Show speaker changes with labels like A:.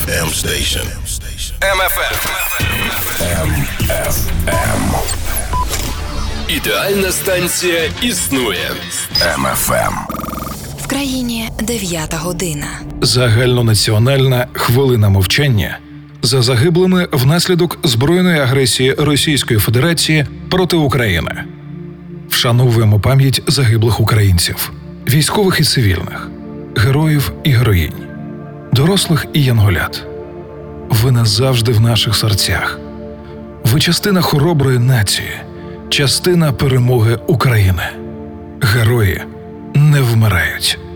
A: MFM station.
B: MFM. Ідеальна станція існує.
A: MFM.
C: В країні 9 година.
D: Загальнонаціональна хвилина мовчання за загиблими внаслідок збройної агресії Російської Федерації проти України. Вшановуємо пам'ять загиблих українців, військових і цивільних, героїв і героїнь, дорослих і янголят. Ви назавжди в наших серцях. Ви частина хороброї нації, частина перемоги України. Герої не вмирають.